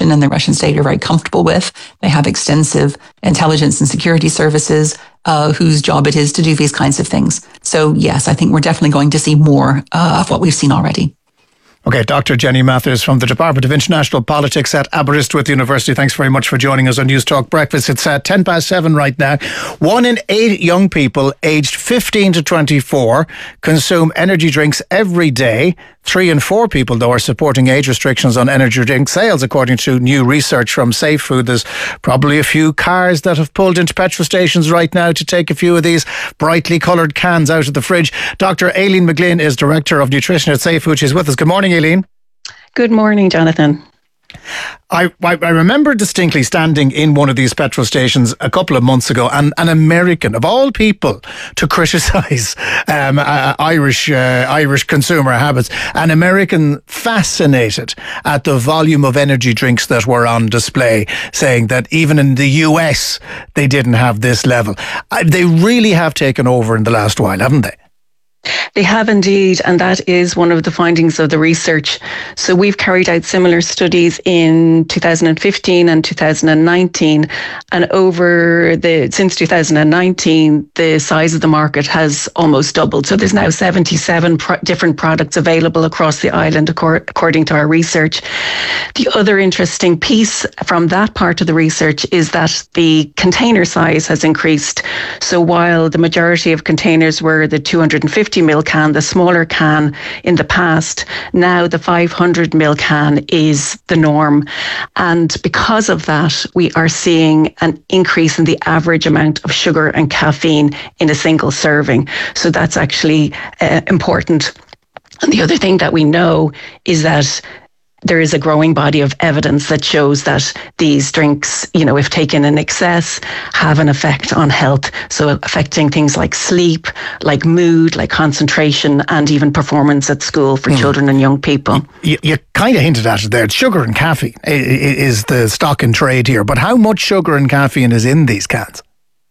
Russian and the Russian state are very comfortable with. They have extensive intelligence and security services whose job it is to do these kinds of things. So yes, I think we're definitely going to see more of what we've seen already. Okay, Dr. Jenny Mathers from the Department of International Politics at Aberystwyth University. Thanks very much for joining us on News Talk Breakfast. It's 7:10 right now. 1 in 8 young people aged 15 to 24 consume energy drinks every day. 3 in 4 people, though, are supporting age restrictions on energy drink sales, according to new research from Safe Food. There's probably a few cars that have pulled into petrol stations right now to take a few of these brightly coloured cans out of the fridge. Dr. Aileen McGlynn is Director of Nutrition at Safe Food. She's with us. Good morning, Aileen. Good morning, Jonathan. I remember distinctly standing in one of these petrol stations a couple of months ago, and an American, of all people, to criticise Irish consumer habits, an American fascinated at the volume of energy drinks that were on display, saying that even in the US they didn't have this level. They really have taken over in the last while, haven't they? They have indeed, and that is one of the findings of the research. So we've carried out similar studies in 2015 and 2019, and since 2019, the size of the market has almost doubled. So there's now 77 different products available across the island, according to our research. The other interesting piece from that part of the research is that the container size has increased. So while the majority of containers were the 250ml can, the smaller can in the past, now the 500ml can is the norm. And because of that, we are seeing an increase in the average amount of sugar and caffeine in a single serving. So that's actually important. And the other thing that we know is that there is a growing body of evidence that shows that these drinks, if taken in excess, have an effect on health. So affecting things like sleep, like mood, like concentration, and even performance at school for children and young people. You kind of hinted at it there. Sugar and caffeine is the stock in trade here. But how much sugar and caffeine is in these cans?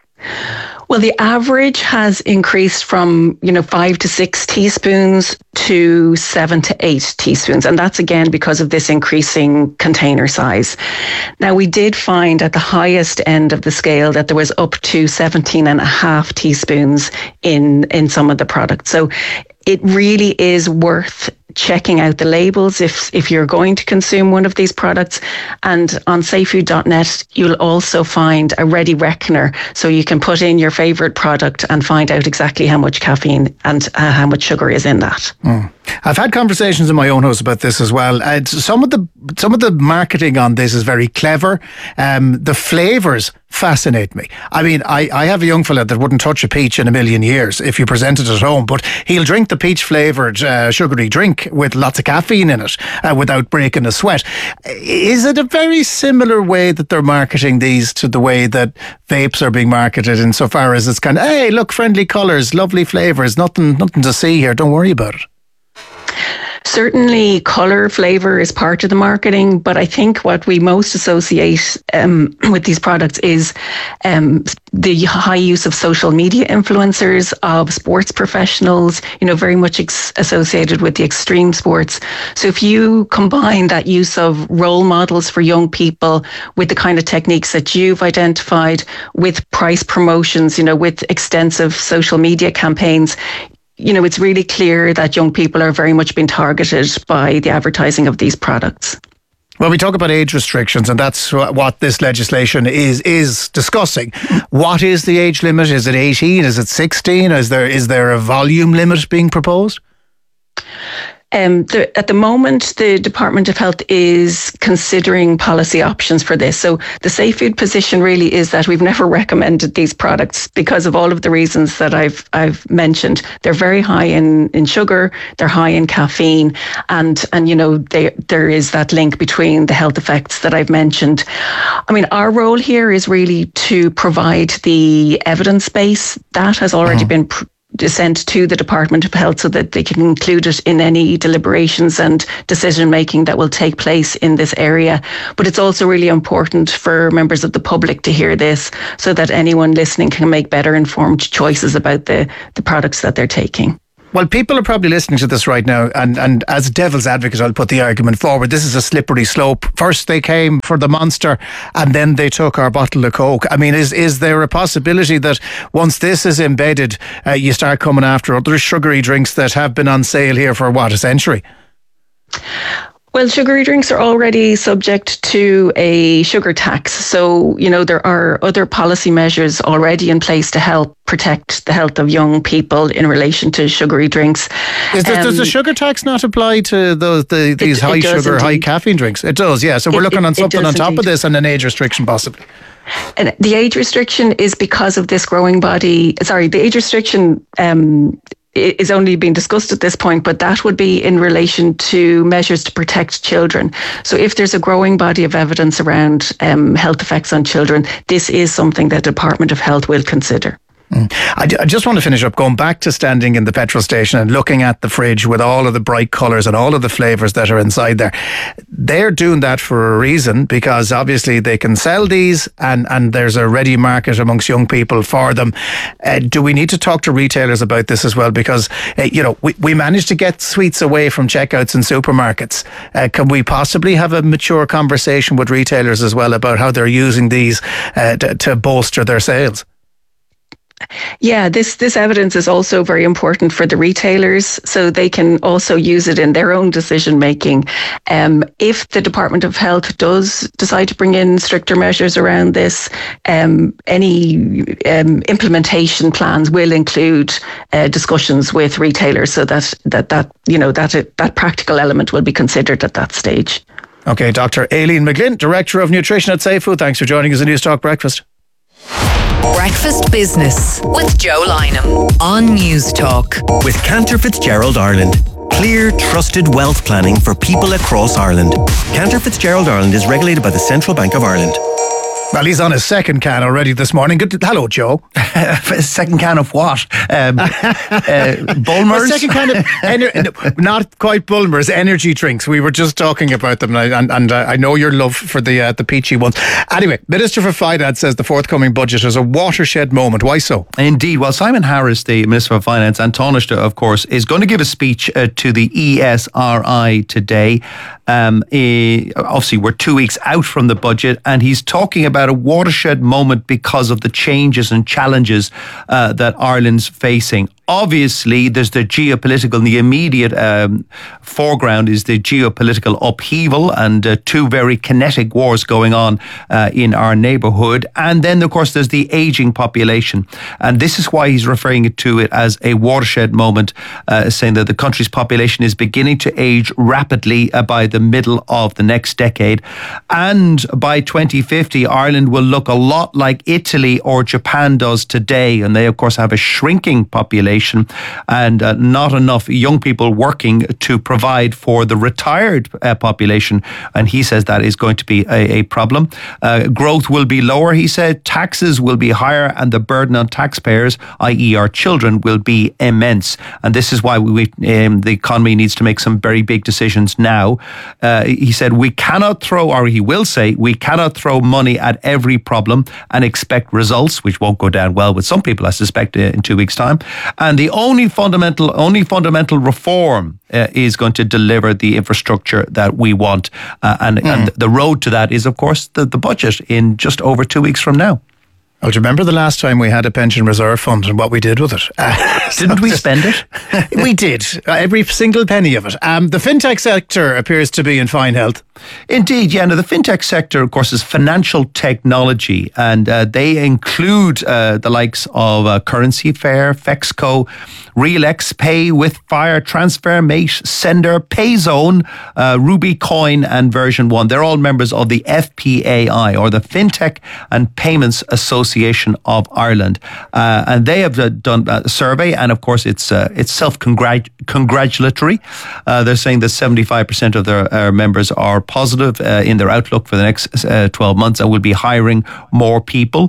Well, the average has increased from, 5 to 6 teaspoons to 7 to 8 teaspoons. And that's again because of this increasing container size. Now, we did find at the highest end of the scale that there was up to 17.5 teaspoons in some of the products. So it really is worth checking out the labels if you're going to consume one of these products. And on safefood.net, you'll also find a ready reckoner, so you can put in your favourite product and find out exactly how much caffeine and how much sugar is in that. I've had conversations in my own house about this as well. Some of the marketing on this is very clever. The flavours fascinate me. I mean, I have a young fella that wouldn't touch a peach in a million years if you present it at home, but he'll drink the peach flavoured sugary drink with lots of caffeine in it without breaking a sweat. Is it a very similar way that they're marketing these to the way that vapes are being marketed, insofar as it's kind of, hey, look, friendly colours, lovely flavours, nothing to see here, don't worry about it? Certainly, colour, flavour is part of the marketing, but I think what we most associate with these products is the high use of social media influencers, of sports professionals, very much associated with the extreme sports. So if you combine that use of role models for young people with the kind of techniques that you've identified, with price promotions, with extensive social media campaigns, it's really clear that young people are very much being targeted by the advertising of these products. Well, we talk about age restrictions, and that's what this legislation is discussing. What is the age limit? Is it 18? Is it 16? Is there a volume limit being proposed? At the moment, the Department of Health is considering policy options for this. So the Safe Food position really is that we've never recommended these products because of all of the reasons that I've mentioned. They're very high in sugar, they're high in caffeine, and there is that link between the health effects that I've mentioned. I mean, our role here is really to provide the evidence base that has already been sent to the Department of Health so that they can include it in any deliberations and decision making that will take place in this area. But it's also really important for members of the public to hear this so that anyone listening can make better informed choices about the products that they're taking. Well, people are probably listening to this right now, and as devil's advocate, I'll put the argument forward. This is a slippery slope. First they came for the Monster, and then they took our bottle of Coke. I mean, is there a possibility that once this is embedded, you start coming after other sugary drinks that have been on sale here for, a century? Well, sugary drinks are already subject to a sugar tax. So, there are other policy measures already in place to help protect the health of young people in relation to sugary drinks. Does the sugar tax not apply to these high sugar, high caffeine drinks? It does, yeah. So we're looking on something on top of this, and an age restriction possibly. And the age restriction is because of this growing body. Sorry, the age restriction is only being discussed at this point, but that would be in relation to measures to protect children. So if there's a growing body of evidence around health effects on children, this is something that the Department of Health will consider. I just want to finish up going back to standing in the petrol station and looking at the fridge with all of the bright colours and all of the flavours that are inside there. They're doing that for a reason, because obviously they can sell these and there's a ready market amongst young people for them. Do we need to talk to retailers about this as well? Because, we managed to get sweets away from checkouts in supermarkets. Can we possibly have a mature conversation with retailers as well about how they're using these to bolster their sales? Yeah, this evidence is also very important for the retailers, so they can also use it in their own decision making. If the Department of Health does decide to bring in stricter measures around this, any implementation plans will include discussions with retailers, so that practical element will be considered at that stage. Okay, Dr. Aileen McGlynn, Director of Nutrition at Safe Food, thanks for joining us on News Talk Breakfast. Breakfast Business with Joe Lynham on News Talk. With Cantor Fitzgerald Ireland. Clear, trusted wealth planning for people across Ireland. Cantor Fitzgerald Ireland is regulated by the Central Bank of Ireland. Well, he's on his second can already this morning. Hello, Joe. Second can of what? Bulmers? Second can of, not quite Bulmers, energy drinks. We were just talking about them, and I know your love for the peachy ones. Anyway, Minister for Finance says the forthcoming budget is a watershed moment. Why so? Indeed. Well, Simon Harris, the Minister for Finance, and Taoiseach, of course, is going to give a speech to the ESRI today. Obviously, we're 2 weeks out from the budget, and he's talking about a watershed moment because of the changes and challenges that Ireland's facing. Obviously, there's the geopolitical, in the immediate foreground is the geopolitical upheaval and two very kinetic wars going on in our neighbourhood. And then, of course, there's the ageing population. And this is why he's referring to it as a watershed moment, saying that the country's population is beginning to age rapidly by the middle of the next decade. And by 2050, Ireland will look a lot like Italy or Japan does today. And they, of course, have a shrinking population and not enough young people working to provide for the retired population. And he says that is going to be a problem. Growth will be lower, he said. Taxes will be higher and the burden on taxpayers, i.e. our children, will be immense. And this is why the economy needs to make some very big decisions now. He said we cannot he will say, we cannot throw money at every problem and expect results, which won't go down well with some people, I suspect, in 2 weeks' time. And the only fundamental reform is going to deliver the infrastructure that we want. And the road to that is, of course, the budget in just over 2 weeks from now. Well, do you remember the last time we had a pension reserve fund and what we did with it? Didn't we spend it? We did. Every single penny of it. The fintech sector appears to be in fine health. Indeed, yeah. Now, the fintech sector, of course, is financial technology, and they include the likes of Currency Fair, Fexco, RealX, Pay, Withfire, TransferMate, Sender, Payzone, Ruby Coin, and Version 1. They're all members of the FPAI, or the Fintech and Payments Association of Ireland. And they have done a survey, and of course, it's self-congratulatory. They're saying that 75% of their members are positive in their outlook for the next 12 months and will be hiring more people.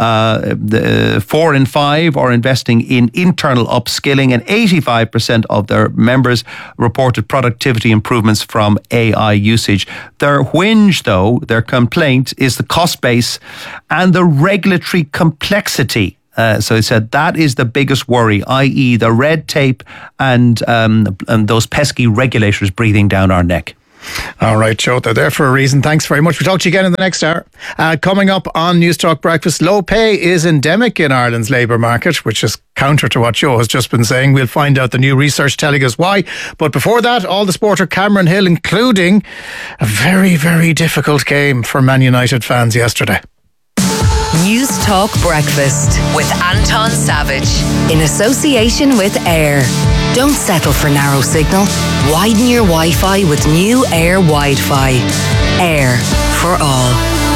4 in 5 are investing in internal upskilling, and 85% of their members reported productivity improvements from AI usage. Their whinge, though, their complaint, is the cost base and the regulatory complexity. So he said that is the biggest worry, i.e. the red tape and those pesky regulators breathing down our neck. All right, Joe, they're there for a reason. Thanks very much. We'll talk to you again in the next hour. Coming up on News Talk Breakfast, low pay is endemic in Ireland's labour market, which is counter to what Joe has just been saying. We'll find out the new research telling us why. But before that, all the sport at Cameron Hill, including a very, very difficult game for Man United fans yesterday. News Talk Breakfast with Anton Savage in association with Air. Don't settle for narrow signal. Widen your Wi-Fi with new Air Wi-Fi. Air for all.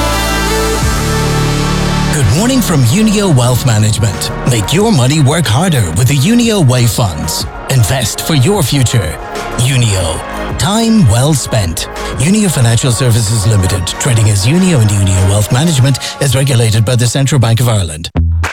Good morning from Unio Wealth Management. Make your money work harder with the Unio Way funds. Invest for your future. Unio. Time well spent. Unio Financial Services Limited, trading as Unio and Unio Wealth Management, is regulated by the Central Bank of Ireland.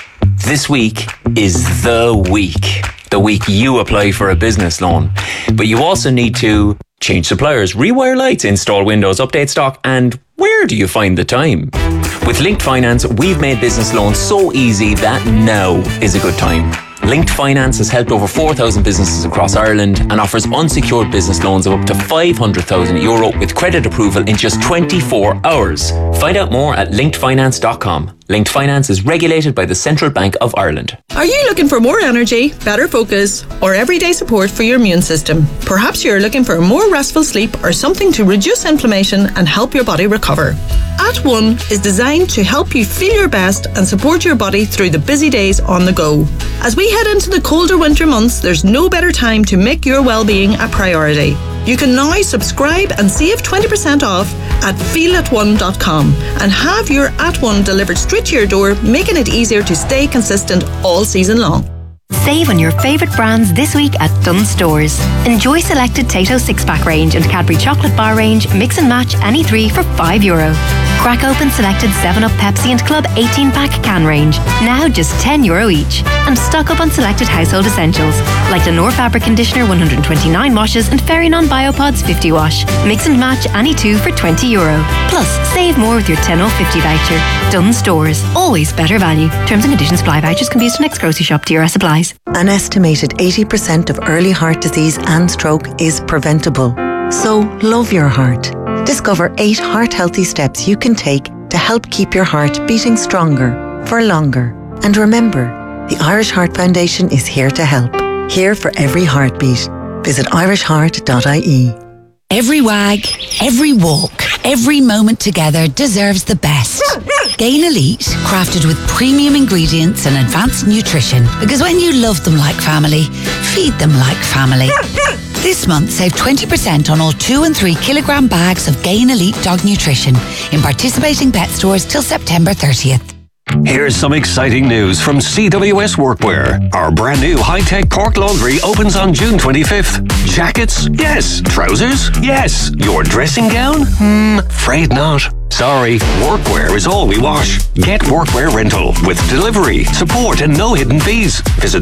This week is the week. The week you apply for a business loan. But you also need to change suppliers, rewire lights, install windows, update stock, and where do you find the time? With Linked Finance, we've made business loans so easy that now is a good time. Linked Finance has helped over 4,000 businesses across Ireland and offers unsecured business loans of up to €500,000 with credit approval in just 24 hours. Find out more at linkedfinance.com. Linked Finance is regulated by the Central Bank of Ireland. Are you looking for more energy, better focus, or everyday support for your immune system? Perhaps you're looking for more restful sleep or something to reduce inflammation and help your body recover. At One is designed to help you feel your best and support your body through the busy days on the go. As we head into the colder winter months, there's no better time to make your well-being a priority. You can now subscribe and save 20% off at feelatone.com and have your At One delivered straight to your door, making it easier to stay consistent all season long. Save on your favourite brands this week at Dunnes Stores. Enjoy selected Tato 6-pack range and Cadbury chocolate bar range, mix and match any three for €5. Crack open selected 7-Up Pepsi and Club 18-pack can range, now just €10 each. And stock up on selected household essentials, like Lenore Fabric Conditioner 129 washes and Fairy-Non Biopods 50 wash. Mix and match any two for €20. Plus, save more with your 10 off 50 voucher. Dunnes Stores, always better value. Terms and conditions apply. Vouchers can be used for next grocery shop. DRS applies. An estimated 80% of early heart disease and stroke is preventable. So love your heart. Discover 8 heart-healthy steps you can take to help keep your heart beating stronger for longer. And remember, the Irish Heart Foundation is here to help. Here for every heartbeat. Visit irishheart.ie. Every wag, every walk, every moment together deserves the best. Gain Elite, crafted with premium ingredients and advanced nutrition. Because when you love them like family, feed them like family. This month, save 20% on all 2 and 3 kilogram bags of Gain Elite dog nutrition in participating pet stores till September 30th. Here's some exciting news from CWS Workwear. Our brand new high-tech Cork laundry opens on June 25th. Jackets? Yes. Trousers? Yes. Your dressing gown? Afraid not. Sorry, workwear is all we wash. Get workwear rental with delivery, support and no hidden fees. Visit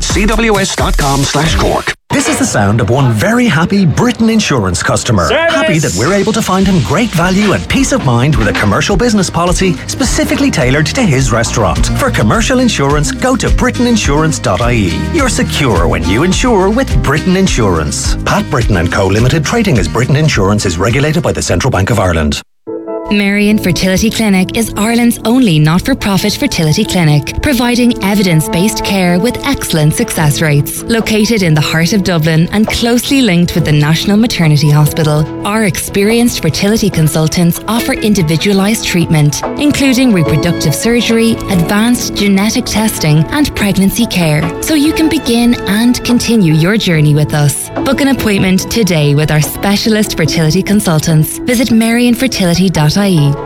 cws.com/Cork. This is the sound of one very happy Britain Insurance customer. Service! Happy that we're able to find him great value and peace of mind with a commercial business policy specifically tailored to his restaurant. For commercial insurance, go to britainiinsurance.ie. You're secure when you insure with Britain Insurance. Pat Britton & Co Limited, trading as Britain Insurance, is regulated by the Central Bank of Ireland. Marion Fertility Clinic is Ireland's only not-for-profit fertility clinic, providing evidence-based care with excellent success rates. Located in the heart of Dublin and closely linked with the National Maternity Hospital, our experienced fertility consultants offer individualised treatment, including reproductive surgery, advanced genetic testing and pregnancy care, so you can begin and continue your journey with us. Book an appointment today with our specialist fertility consultants. Visit marionfertility.ie.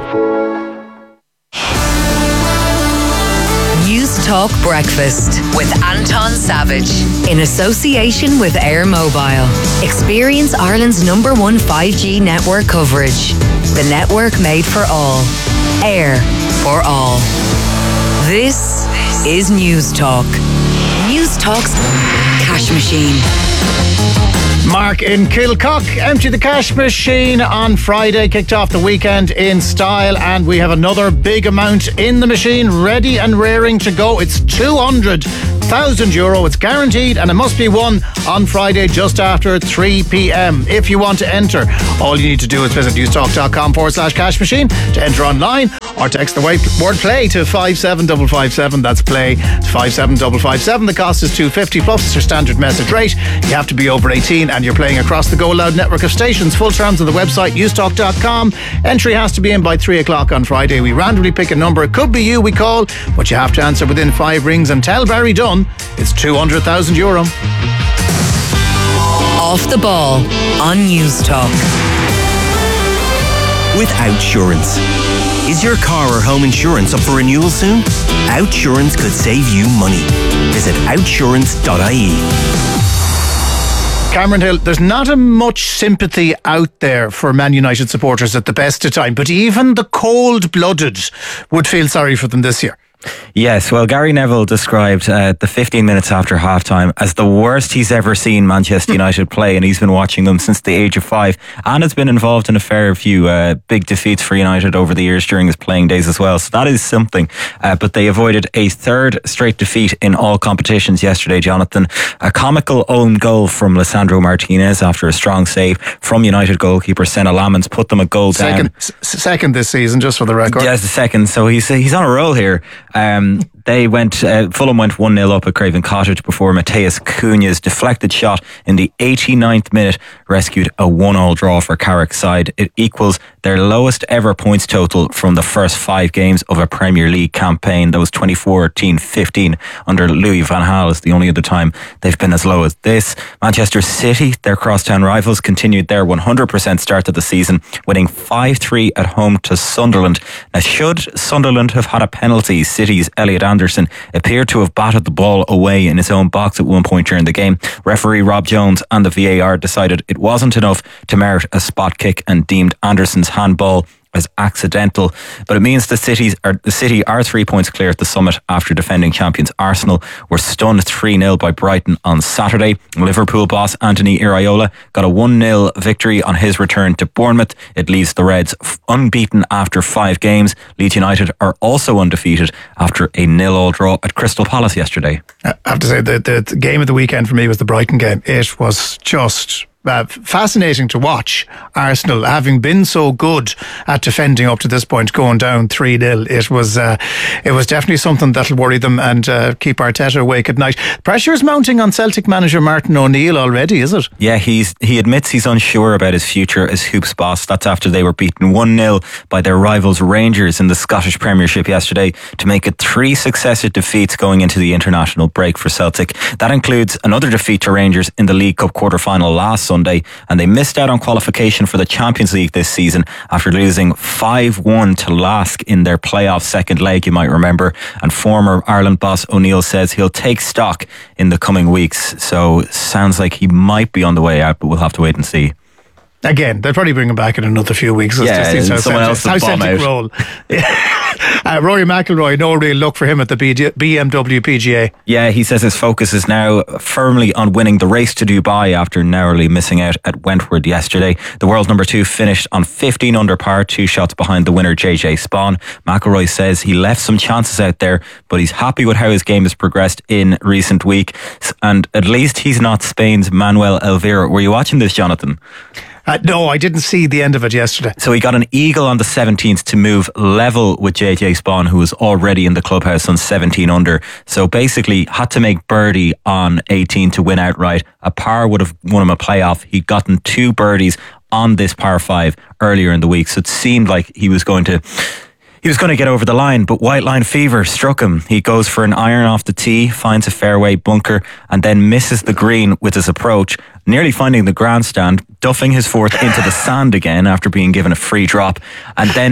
News Talk Breakfast with Anton Savage in association with Air Mobile. Experience Ireland's #1 5G network coverage. The network made for all. Air for all. This is News Talk. News News Talk's Cash Machine. Mark in Kilcock, empty the cash machine on Friday, kicked off the weekend in style, and we have another big amount in the machine ready and raring to go. It's €200,000. It's guaranteed, and it must be won on Friday just after 3 p.m. If you want to enter, all you need to do is visit newstalk.com/cash machine to enter online, or text the word play to 57557. That's play to 57557. The cost is $2.50 plus it's your standard message rate. You have to be over 18 and you're playing across the Go Loud network of stations. Full terms on the website newstalk.com. Entry has to be in by 3 o'clock on Friday. We randomly pick a number. It could be you we call, but you have to answer within 5 rings and tell Barry Dunn it's €200,000. Off the ball on News Talk. With Outsurance. Is your car or home insurance up for renewal soon? Outsurance could save you money. Visit outsurance.ie. Cameron Hill, there's not much sympathy out there for Man United supporters at the best of time, but even the cold-blooded would feel sorry for them this year. Yes, well, Gary Neville described the 15 minutes after half-time as the worst he's ever seen Manchester United play, and he's been watching them since the age of 5 and has been involved in a fair few big defeats for United over the years during his playing days as well, so that is something. But they avoided a third straight defeat in all competitions yesterday, Jonathan. A comical own goal from Lisandro Martinez after a strong save from United goalkeeper Senna Lamens put them a goal down. Second this season, just for the record. Yes, the second, so he's on a roll here. Fulham went 1-0 up at Craven Cottage before Mateus Cunha's deflected shot in the 89th minute rescued a 1-1 draw for Carrick's side. It equals their lowest ever points total from the first 5 games of a Premier League campaign. That was 2014-15 under Louis van Gaal. Is the only other time they've been as low as this. Manchester City, their crosstown rivals, continued their 100% start to the season, winning 5-3 at home to Sunderland. Now, should Sunderland have had a penalty, City's Elliot Anderson appeared to have batted the ball away in his own box at one point during the game. Referee Rob Jones and the VAR decided it wasn't enough to merit a spot kick and deemed Anderson's handball as accidental, but it means the City are 3 points clear at the summit after defending champions Arsenal were stunned 3-0 by Brighton on Saturday. Liverpool boss Anthony Iraola got a 1-0 victory on his return to Bournemouth. It leaves the Reds unbeaten after 5 games. Leeds United are also undefeated after a 0-0 draw at Crystal Palace yesterday. I have to say the game of the weekend for me was the Brighton game. It was just fascinating to watch Arsenal, having been so good at defending up to this point, going down 3-0. It was definitely something that'll worry them and keep Arteta awake at night. Pressure is mounting on Celtic manager Martin O'Neill already, is it? Yeah, he admits he's unsure about his future as Hoops boss. That's after they were beaten 1-0 by their rivals Rangers in the Scottish Premiership yesterday to make it 3 successive defeats going into the international break for Celtic. That includes another defeat to Rangers in the League Cup quarter-final last Sunday, and they missed out on qualification for the Champions League this season after losing 5-1 to Lask in their playoff second leg, you might remember. And former Ireland boss O'Neill says he'll take stock in the coming weeks, so sounds like he might be on the way out, but we'll have to wait and see. Again, they'll probably bring him back in another few weeks. Someone else will bomb out. Roll. Rory McIlroy, no real look for him at the BMW PGA. Yeah, he says his focus is now firmly on winning the race to Dubai after narrowly missing out at Wentworth yesterday. The world number 2 finished on 15 under par, 2 shots behind the winner JJ Spawn. McIlroy says he left some chances out there, but he's happy with how his game has progressed in recent weeks, and at least he's not Spain's Manuel Elvira. Were you watching this, Jonathan? No, I didn't see the end of it yesterday. So he got an eagle on the 17th to move level with JJ Spawn, who was already in the clubhouse on 17 under. So basically had to make birdie on 18 to win outright. A par would have won him a playoff. He'd gotten 2 birdies on this par 5 earlier in the week. So it seemed like he was going to get over the line, but white line fever struck him. He goes for an iron off the tee, finds a fairway bunker, and then misses the green with his approach, nearly finding the grandstand, duffing his fourth into the sand again after being given a free drop, and then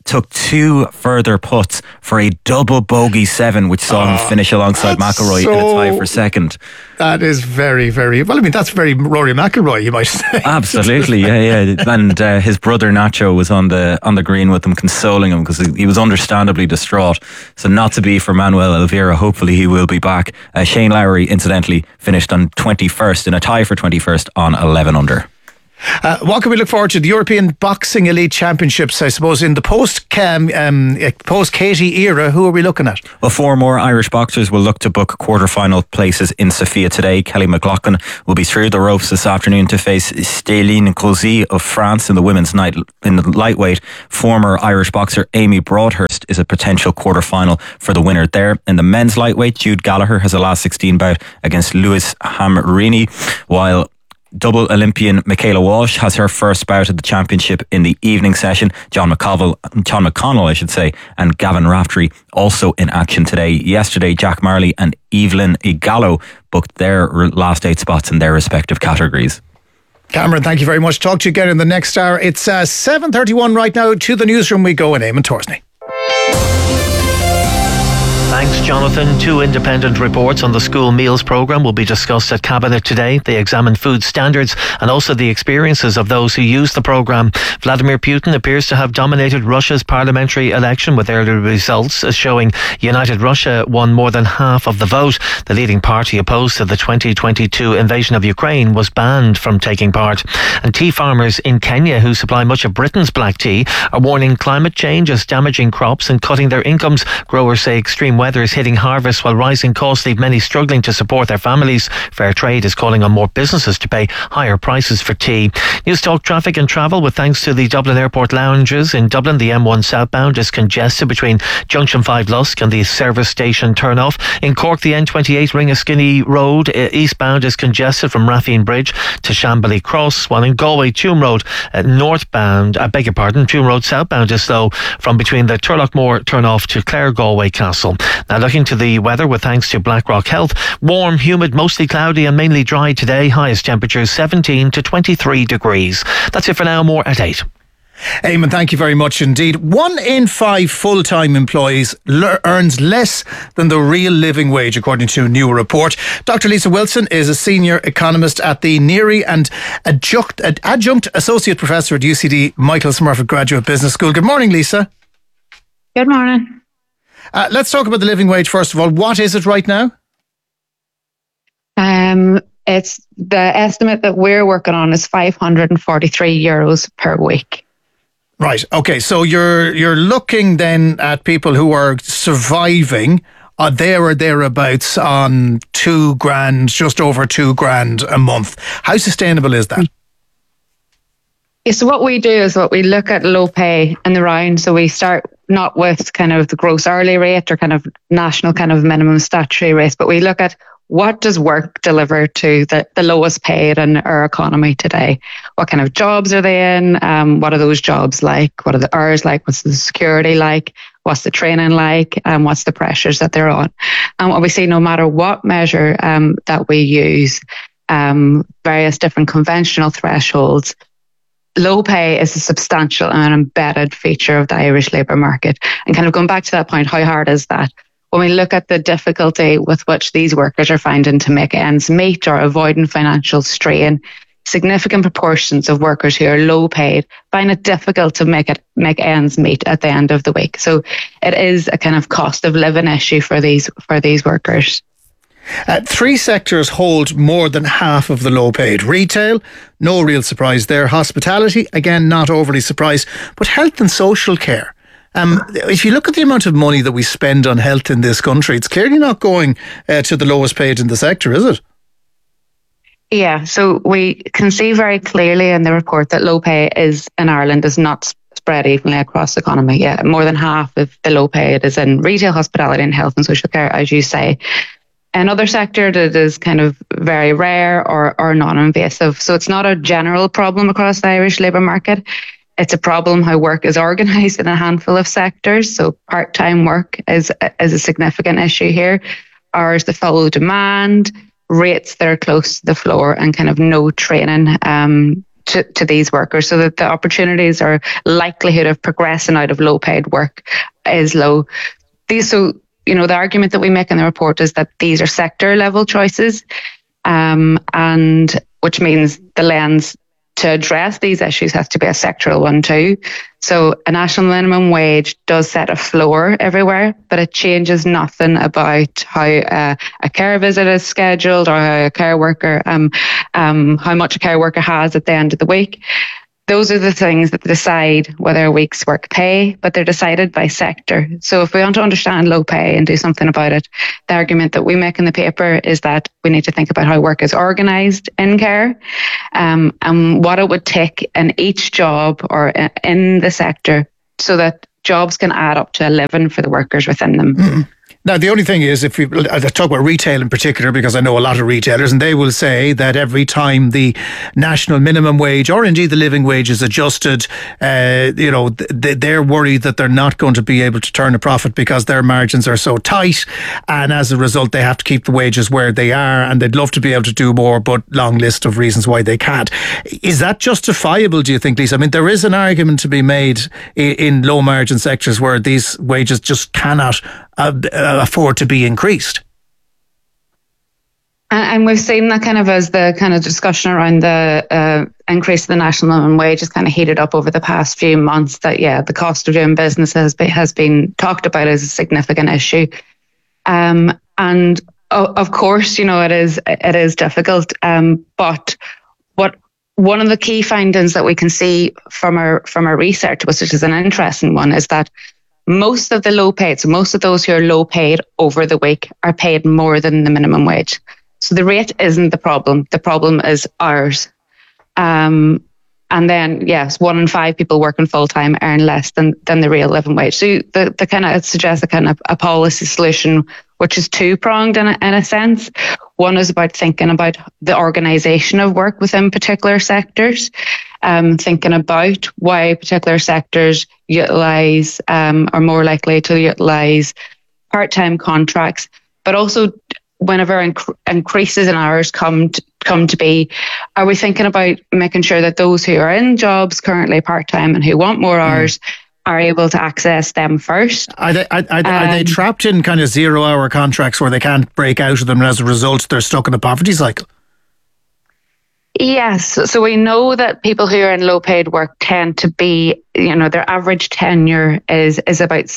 took 2 further putts for a double bogey 7, which saw him finish alongside McIlroy in a tie for second. That is very, very well. I mean, that's very Rory McIlroy, you might say. Absolutely, yeah. And his brother Nacho was on the green with him, consoling him because he was understandably distraught. So not to be for Manuel Elvira. Hopefully he will be back. Shane Lowry, incidentally, finished on 21st in a tie for 21st on 11 under. What can we look forward to? The European Boxing Elite Championships, I suppose, in the post-Katie era. Who are we looking at? Well, 4 more Irish boxers will look to book quarter-final places in Sofia today. Kelly McLaughlin will be through the ropes this afternoon to face Stéline Cozy of France in the women's night in the lightweight. Former Irish boxer Amy Broadhurst is a potential quarter-final for the winner there. In the men's lightweight, Jude Gallagher has a last 16 bout against Louis Hamrini, while double Olympian Michaela Walsh has her first bout at the championship in the evening session. John McConnell, and Gavin Raftery also in action today. Yesterday, Jack Marley and Evelyn Igalo booked their last 8 spots in their respective categories. Cameron, thank you very much. Talk to you again in the next hour. It's 7:31 right now. To the newsroom we go in Eamon Torsney. Thanks, Jonathan. 2 independent reports on the school meals programme will be discussed at Cabinet today. They examine food standards and also the experiences of those who use the programme. Vladimir Putin appears to have dominated Russia's parliamentary election, with early results showing United Russia won more than half of the vote. The leading party opposed to the 2022 invasion of Ukraine was banned from taking part. And tea farmers in Kenya, who supply much of Britain's black tea, are warning climate change is damaging crops and cutting their incomes. Growers say extreme weather is hitting harvests, while rising costs leave many struggling to support their families. Fair Trade is calling on more businesses to pay higher prices for tea. News Talk traffic and travel. With thanks to the Dublin Airport lounges in Dublin, the M1 southbound is congested between Junction 5 Lusk and the service station turnoff. In Cork, the N28 Ringaskiddy Road eastbound is congested from Raffine Bridge to Shambally Cross, while in Galway, Tuam Road northbound, Tuam Road southbound is slow from between the Turlockmore turnoff to Clare Galway Castle. Now looking to the weather, with thanks to BlackRock Health. Warm, humid, mostly cloudy and mainly dry today. Highest temperatures 17 to 23 degrees. That's it for now. More at 8. Eamon, thank you very much indeed. 1 in 5 full-time employees earns less than the real living wage, according to a new report. Dr. Lisa Wilson is a senior economist at the NERI and adjunct associate professor at UCD Michael Smurfit Graduate Business School. Good morning, Lisa. Good morning. Let's talk about the living wage first of all. What is it right now? It's the estimate that we're working on is €543 per week. Right. Okay. So you're looking then at people who are surviving there or thereabouts on $2,000, just over $2,000 a month. How sustainable is that? Yeah, so what we do is we look at low pay in the round. So we start not with kind of the gross hourly rate or kind of national kind of minimum statutory rates, but we look at what does work deliver to the lowest paid in our economy today? What kind of jobs are they in? What are those jobs like? What are the hours like? What's the security like? What's the training like? What's the pressures that they're on? And what we see, no matter what measure that we use, various different conventional thresholds, low pay is a substantial and embedded feature of the Irish labour market. And kind of going back to that point, how hard is that? When we look at the difficulty with which these workers are finding to make ends meet or avoiding financial strain, significant proportions of workers who are low paid find it difficult to make ends meet at the end of the week. So it is a kind of cost of living issue for these workers. 3 sectors hold more than half of the low paid. Retail, no real surprise there. Hospitality, again, not overly surprised. But health and social care. If you look at the amount of money that we spend on health in this country, it's clearly not going to the lowest paid in the sector, is it? Yeah, so we can see very clearly in the report that low pay in Ireland is not spread evenly across the economy. Yeah, more than half of the low paid is in retail, hospitality and health and social care, as you say. Another sector that is kind of very rare or non-invasive. So it's not a general problem across the Irish labour market. It's a problem how work is organised in a handful of sectors. So part-time work is a significant issue here. Hours that follow demand, rates that are close to the floor, and kind of no training to these workers, so that the opportunities or likelihood of progressing out of low paid work is low. The argument that we make in the report is that these are sector level choices, and which means the lens to address these issues has to be a sectoral one too. So a national minimum wage does set a floor everywhere, but it changes nothing about how a care visit is scheduled, or how a care worker, how much a care worker has at the end of the week. Those are the things that decide whether a week's work pay, but they're decided by sector. So if we want to understand low pay and do something about it, the argument that we make in the paper is that we need to think about how work is organised in care, and what it would take in each job or in the sector, so that jobs can add up to a living for the workers within them. Mm-hmm. Now, the only thing is, I talk about retail in particular, because I know a lot of retailers, and they will say that every time the national minimum wage, or indeed the living wage, is adjusted, they're worried that they're not going to be able to turn a profit because their margins are so tight, and as a result they have to keep the wages where they are, and they'd love to be able to do more, but long list of reasons why they can't. Is that justifiable, do you think, Lisa? I mean, there is an argument to be made in low margin sectors where these wages just cannot afford to be increased. And we've seen that kind of as the kind of discussion around the increase of the national minimum wage has kind of heated up over the past few months, that, the cost of doing business has been talked about as a significant issue. And of course, it is difficult. But one of the key findings that we can see from our research, which is an interesting one, is that most of the low paid, so most of those who are low paid over the week, are paid more than the minimum wage. So the rate isn't the problem. The problem is hours. And then, yes, 1 in 5 people working full time earn less than the real living wage. So the kind of, it suggests a kind of a policy solution which is two-pronged in a sense. One is about thinking about the organisation of work within particular sectors, thinking about why particular sectors utilise, are more likely to utilise part-time contracts, but also whenever increases in hours come to be, are we thinking about making sure that those who are in jobs currently part-time and who want more hours are able to access them first? Are they trapped in kind of 0-hour contracts where they can't break out of them, and as a result they're stuck in a poverty cycle? Yes. So we know that people who are in low paid work tend to be, their average tenure is about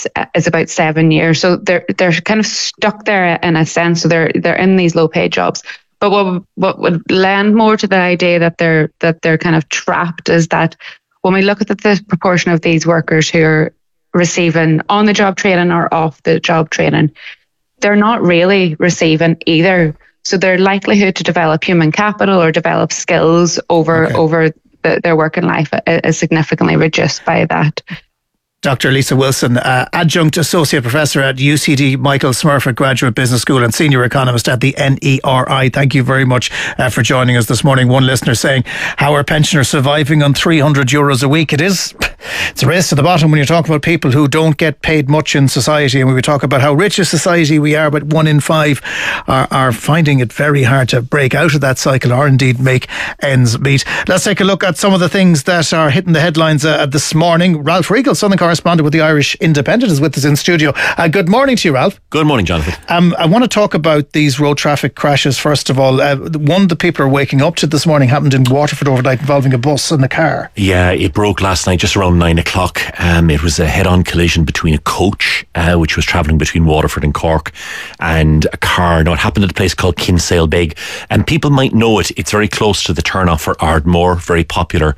7 years. So they're kind of stuck there in a sense. So they're in these low paid jobs. But what would lend more to the idea that they're kind of trapped is that when we look at the proportion of these workers who are receiving on the job training or off the job training, they're not really receiving either. So their likelihood to develop human capital or develop skills over their working life is significantly reduced by that. Dr. Lisa Wilson, Adjunct Associate Professor at UCD Michael Smurfit Graduate Business School and Senior Economist at the NERI. Thank you very much for joining us this morning. One listener saying, how are pensioners surviving on €300 a week? It's a race to the bottom when you talk about people who don't get paid much in society, and when we talk about how rich a society we are, but 1 in 5 are finding it very hard to break out of that cycle or indeed make ends meet. Let's take a look at some of the things that are hitting the headlines this morning. Ralph Riegel, Southern correspondent with the Irish Independent, is with us in studio. Good morning to you, Ralph. Good morning, Jonathan. I want to talk about these road traffic crashes first of all. One that people are waking up to this morning happened in Waterford overnight involving a bus and a car. Yeah, it broke last night just around 9 o'clock. It was a head-on collision between a coach which was travelling between Waterford and Cork and a car. Now, it happened at a place called Kinsale Beg, and people might know it. It's very close to the turnoff for Ardmore, very popular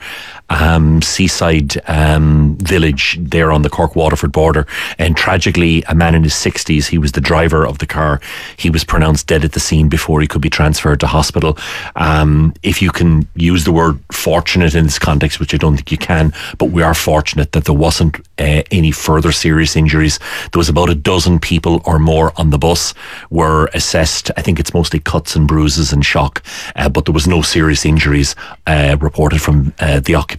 seaside village there on the Cork-Waterford border. And tragically, a man in his 60s, he was the driver of the car. He was pronounced dead at the scene before he could be transferred to hospital. If you can use the word fortunate in this context, which I don't think you can, but we are fortunate that there wasn't any further serious injuries. There was about a dozen people or more on the bus, were assessed. I think it's mostly cuts and bruises and shock, but there was no serious injuries reported from the occupants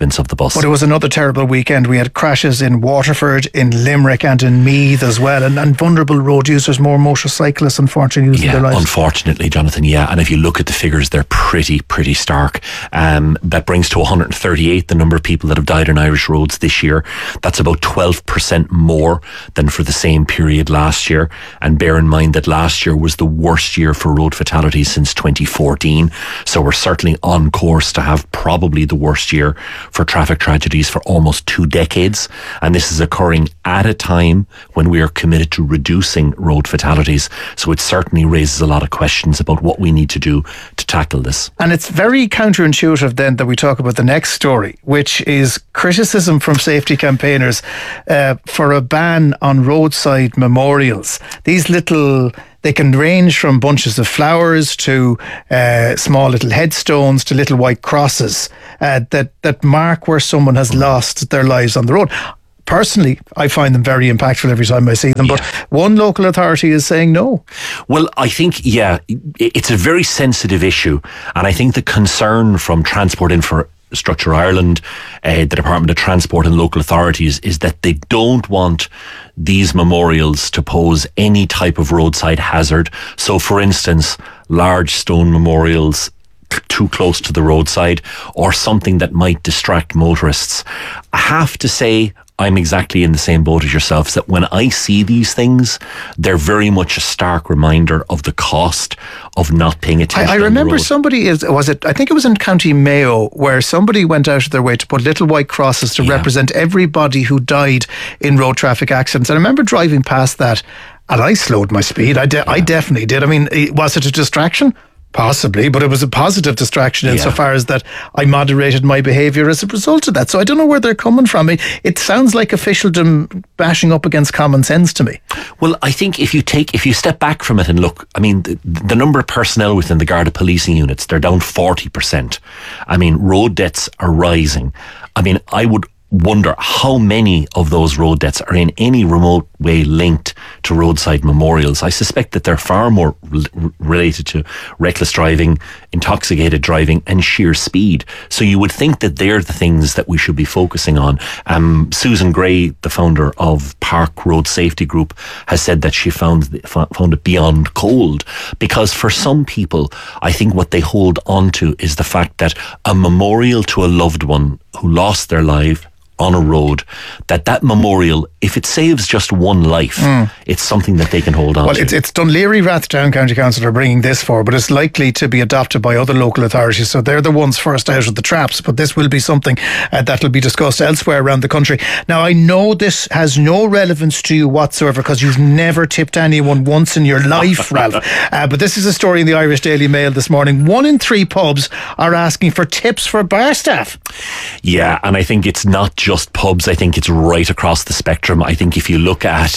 occupants of the bus. But it was another terrible weekend. We had crashes in Waterford, in Limerick and in Meath as well, and vulnerable road users, more motorcyclists unfortunately losing their lives. Unfortunately, Jonathan, and if you look at the figures, they're pretty stark. That brings to 138 the number of people that have died on Irish roads this year. That's about 12% more than for the same period last year. And bear in mind that last year was the worst year for road fatalities since 2014. So we're certainly on course to have probably the worst year for traffic tragedies for almost 2 decades. And this is occurring at a time when we are committed to reducing road fatalities. So it certainly raises a lot of questions about what we need to do to tackle this. And it's very counterintuitive then that we talk about the next story, which is criticism from safety campaigners for a ban on roadside memorials. These they can range from bunches of flowers to small little headstones to little white crosses that mark where someone has lost their lives on the road. Personally, I find them very impactful every time I see them, but one local authority is saying no. Well, I think, it's a very sensitive issue, and I think the concern from Transport Infrastructure Ireland, the Department of Transport and local authorities is that they don't want these memorials to pose any type of roadside hazard. So, for instance, large stone memorials too close to the roadside or something that might distract motorists. I have to say, I'm exactly in the same boat as yourselves, that when I see these things, they're very much a stark reminder of the cost of not paying attention. I remember somebody, I think it was in County Mayo, where somebody went out of their way to put little white crosses to represent everybody who died in road traffic accidents. And I remember driving past that and I slowed my speed. I definitely did. I mean, was it a distraction? Possibly, but it was a positive distraction insofar as that I moderated my behaviour as a result of that. So I don't know where they're coming from. It sounds like officialdom bashing up against common sense to me. Well, I think if you step back from it and look, I mean, the number of personnel within the Garda policing units, they're down 40%. I mean, road deaths are rising. I mean, I would wonder how many of those road deaths are in any remote way linked to roadside memorials. I suspect that they're far more related to reckless driving, intoxicated driving and sheer speed. So you would think that they're the things that we should be focusing on. Susan Gray, the founder of Park Road Safety Group, has said that she found it beyond cold, because for some people, I think what they hold on to is the fact that a memorial to a loved one who lost their life on a road, that memorial, if it saves just one life, it's something that they can hold on to. Well, it's Dunleary Rathdown County Council are bringing this forward, but it's likely to be adopted by other local authorities, so they're the ones first out of the traps, but this will be something that will be discussed elsewhere around the country. Now, I know this has no relevance to you whatsoever because you've never tipped anyone once in your life, Ralph, but this is a story in the Irish Daily Mail this morning. 1 in 3 pubs are asking for tips for bar staff. Yeah, and I think it's not just pubs. I think it's right across the spectrum. I think if you look at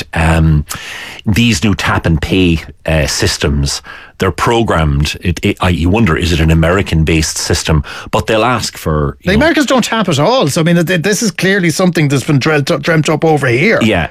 these new tap and pay systems, they're programmed. You wonder, is it an American-based system? But they'll ask for... The Americans don't tap at all. So, I mean, this is clearly something that's been dreamt up over here. Yeah,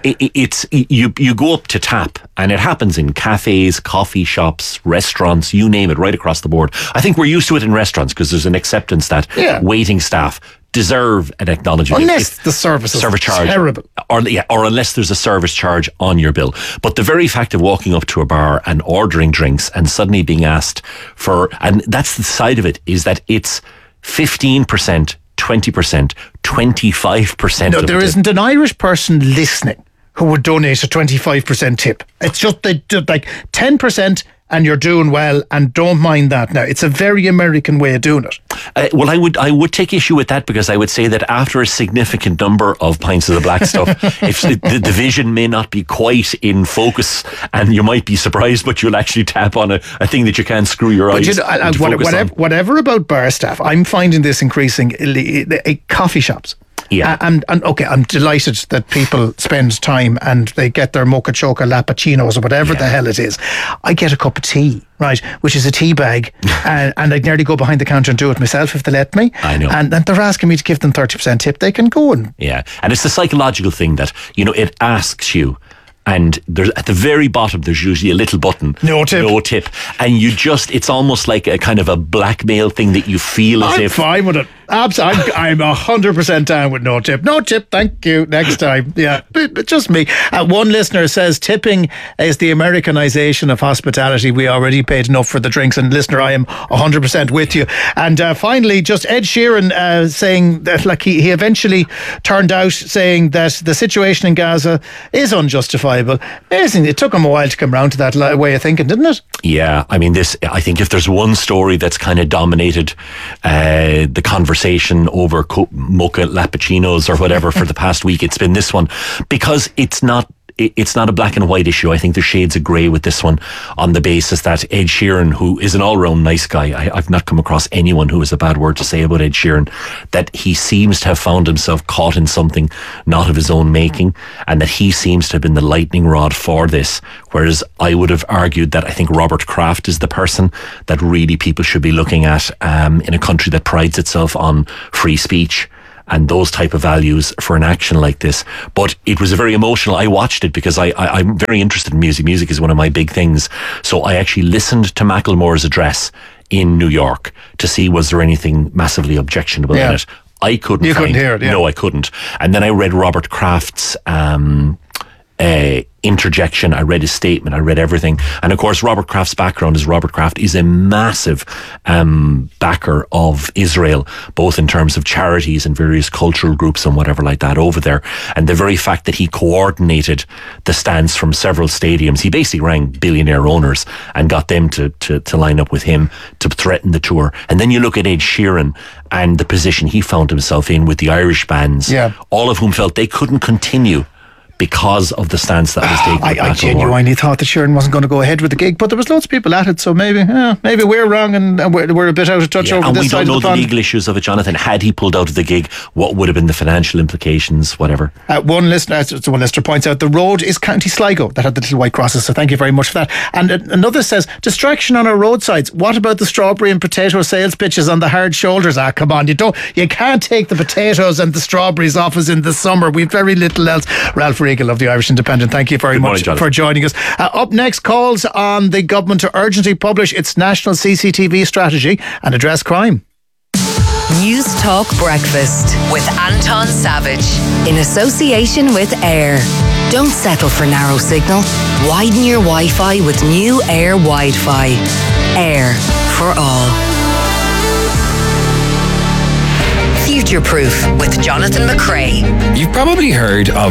you go up to tap, and it happens in cafes, coffee shops, restaurants, you name it, right across the board. I think we're used to it in restaurants because there's an acceptance that waiting staff deserve an acknowledgement. Unless the service charge, terrible. Or unless there's a service charge on your bill. But the very fact of walking up to a bar and ordering drinks and suddenly being asked for, and that's the side of it, is that it's 15%, 20%, 25%. No, there isn't an Irish person listening who would donate a 25% tip. It's just they do like 10%. And you're doing well, and don't mind that. Now, it's a very American way of doing it. Well, I would take issue with that, because I would say that after a significant number of pints of the black stuff, if the vision may not be quite in focus, and you might be surprised, but you'll actually tap on a thing that you can't screw your eyes. Whatever about bar staff, I'm finding this increasing. Coffee shops. Yeah. And okay, I'm delighted that people spend time and they get their mocha choca lappuccinos or whatever the hell it is. I get a cup of tea, right, which is a tea bag, and I'd nearly go behind the counter and do it myself if they let me. I know. And they're asking me to give them 30% tip. They can go and... Yeah, and it's the psychological thing that, it asks you, and there's at the very bottom there's usually a little button, no tip, and it's almost like a kind of a blackmail thing that you feel as I'm fine with it. Absolutely. I'm 100% down with no tip. No tip, thank you. Next time. Yeah, but just me. One listener says tipping is the Americanization of hospitality. We already paid enough for the drinks. And listener, I am 100% with you. And finally, just Ed Sheeran saying that like he eventually turned out saying that the situation in Gaza is unjustifiable. Amazing. It took him a while to come round to that way of thinking, didn't it? Yeah, I mean, I think if there's one story that's kind of dominated the conversation over mocha lappuccinos or whatever for the past week, it's been this one, because it's not a black and white issue. I think there's shades of grey with this one, on the basis that Ed Sheeran, who is an all-round nice guy, I've not come across anyone who has a bad word to say about Ed Sheeran, that he seems to have found himself caught in something not of his own making, and that he seems to have been the lightning rod for this. Whereas I would have argued that I think Robert Kraft is the person that really people should be looking at in a country that prides itself on free speech and those type of values for an action like this. But it was a very emotional. I watched it because I'm very interested in music. Music is one of my big things. So I actually listened to Macklemore's address in New York to see was there anything massively objectionable in it. I couldn't. Couldn't hear it. Yeah. No, I couldn't. And then I read Robert Kraft's interjection. I read his statement. I read everything. And of course, Robert Kraft's background is Robert Kraft is a massive backer of Israel, both in terms of charities and various cultural groups and whatever like that over there. And the very fact that he coordinated the stance from several stadiums, he basically rang billionaire owners and got them to line up with him to threaten the tour. And then you look at Ed Sheeran and the position he found himself in with the Irish bands, all of whom felt they couldn't continue because of the stance that was taken. I genuinely thought that Sheeran wasn't going to go ahead with the gig, but there was loads of people at it, so maybe we're wrong and we're a bit out of touch over this side of the pond. And we don't know the legal issues of it, Jonathan. Had he pulled out of the gig, what would have been the financial implications, whatever? One listener points out the road is County Sligo that had the little white crosses, so thank you very much for that. And another says, distraction on our roadsides. What about the strawberry and potato sales pitches on the hard shoulders? Come on, you can't take the potatoes and the strawberries off us in the summer. We've very little else. Ralph Regal of the Irish Independent, thank you very much for joining us. Up next, calls on the government to urgently publish its national CCTV strategy and address crime. News Talk Breakfast with Anton Savage in association with Air. Don't settle for narrow signal. Widen your Wi-Fi with new Air Wi-Fi. Air for all. Future Proof with Jonathan McCrae. You've probably heard of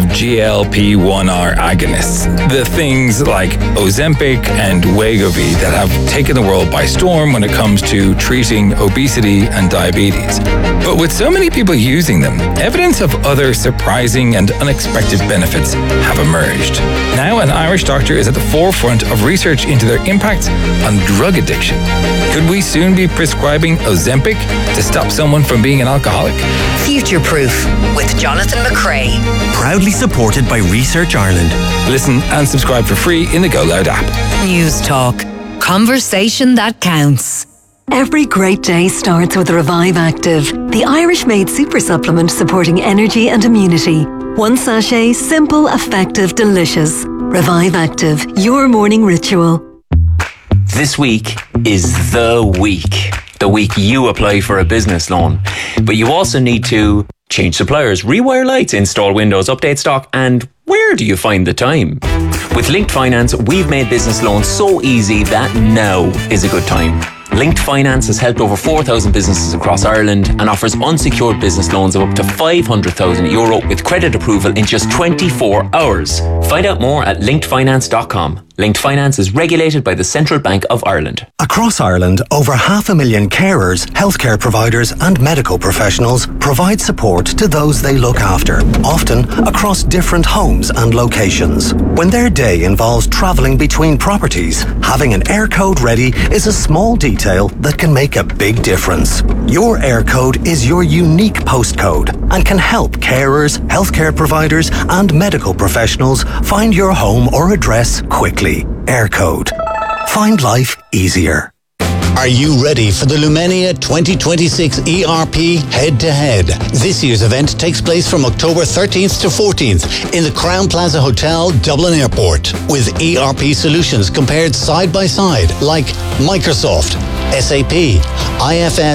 GLP-1R agonists, the things like Ozempic and Wegovy that have taken the world by storm when it comes to treating obesity and diabetes. But with so many people using them, evidence of other surprising and unexpected benefits have emerged. Now an Irish doctor is at the forefront of research into their impact on drug addiction. Could we soon be prescribing Ozempic to stop someone from being an alcoholic? Future Proof with Jonathan McCrae. Proudly supported by Research Ireland. Listen and subscribe for free in the Go Loud app. News Talk. Conversation that counts. Every great day starts with Revive Active, the Irish-made super supplement supporting energy and immunity. One sachet, simple, effective, delicious. Revive Active, your morning ritual. This week is the week. The week you apply for a business loan. But you also need to change suppliers, rewire lights, install windows, update stock, and where do you find the time? With Linked Finance, we've made business loans so easy that now is a good time. Linked Finance has helped over 4,000 businesses across Ireland and offers unsecured business loans of up to €500,000 with credit approval in just 24 hours. Find out more at linkedfinance.com. Linked Finance is regulated by the Central Bank of Ireland. Across Ireland, over 500,000 carers, healthcare providers and medical professionals provide support to those they look after, often across different homes and locations. When their day involves travelling between properties, having an air code ready is a small detail that can make a big difference. Your air code is your unique postcode and can help carers, healthcare providers and medical professionals find your home or address quickly. Air code. Find life easier. Are you ready for the Lumenia 2026 ERP Head-to-Head? This year's event takes place from October 13th to 14th in the Crowne Plaza Hotel, Dublin Airport, with ERP solutions compared side by side like Microsoft, SAP, IFS,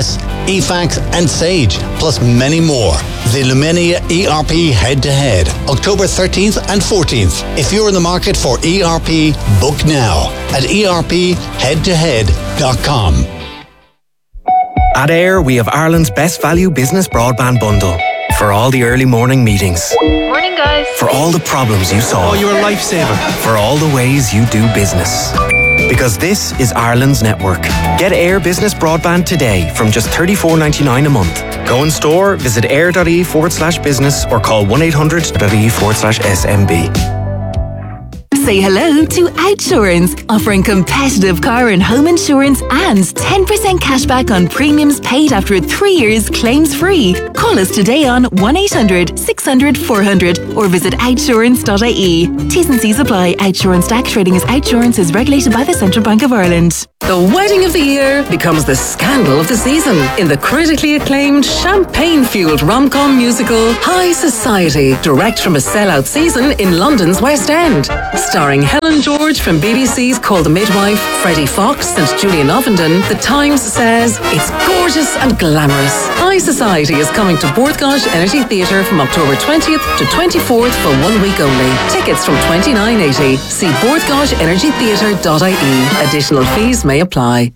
eFax and Sage, plus many more. The Lumenia ERP Head-to-Head, October 13th and 14th. If you're in the market for ERP, book now at erpheadtohead.com. At Air, we have Ireland's best value business broadband bundle. For all the early morning meetings. Morning, guys. For all the problems you solve. Oh, you're a lifesaver. For all the ways you do business. Because this is Ireland's network. Get Air Business Broadband today from just $34.99 a month. Go in store, visit air.ie/business or call 1-800.ie/SMB. Say hello to Outsurance, offering competitive car and home insurance and 10% cashback on premiums paid after 3 years claims-free. Call us today on 1-800-600-400 or visit outsurance.ie. T's and C's apply. Outsurance tax rating as Outsurance is regulated by the Central Bank of Ireland. The wedding of the year becomes the scandal of the season in the critically acclaimed champagne-fueled rom-com musical High Society, direct from a sellout season in London's West End. Starring Helen George from BBC's Call the Midwife, Freddie Fox and Julian Ovenden, The Times says it's gorgeous and glamorous. High Society is coming to Borthgosh Energy Theatre from October 20th to 24th for 1 week only. Tickets from $29.80. See borthgoshenergytheatre.ie. Additional fees may apply.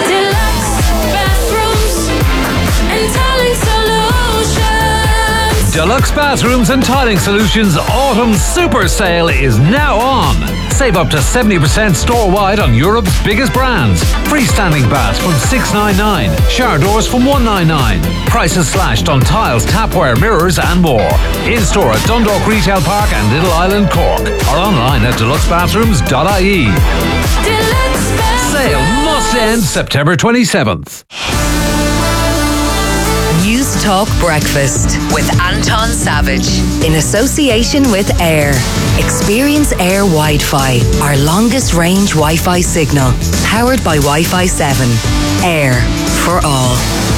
Deluxe Bathrooms and Tiling Solutions Autumn Super Sale is now on. Save up to 70% store-wide on Europe's biggest brands. Freestanding baths from $699, shower doors from $199. Prices slashed on tiles, tapware, mirrors and more. In-store at Dundalk Retail Park and Little Island, Cork. Or online at deluxebathrooms.ie. Sale must end September 27th. News Talk Breakfast with Anton Savage in association with Air. Experience Air Wi-Fi, our longest range Wi-Fi signal, powered by Wi-Fi 7. Air for all.